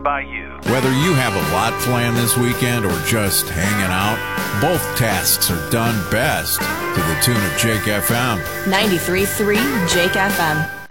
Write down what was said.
by you. Whether you have a lot planned this weekend or just hanging out, both tasks are done best to the tune of Jake FM. 93.3 Jake FM.